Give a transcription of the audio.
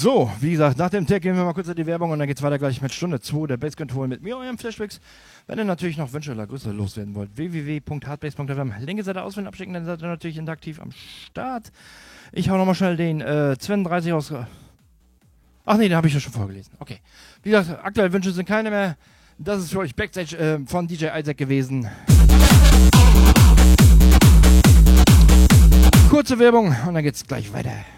So, wie gesagt, nach dem Tag gehen wir mal kurz in die Werbung und dann geht's weiter gleich mit Stunde 2 der Bass Control mit mir, eurem Flashbacks. Wenn ihr natürlich noch Wünsche oder Grüße loswerden wollt, www.hardbass.fm. Linke Seite auswählen, abschicken, dann seid ihr natürlich interaktiv am Start. Ich hau nochmal schnell den 32 aus. Ach nee, den habe ich ja schon vorgelesen. Okay. Wie gesagt, aktuell Wünsche sind keine mehr. Das ist für euch Backstage von DJ Isaac gewesen. Kurze Werbung und dann geht's gleich weiter.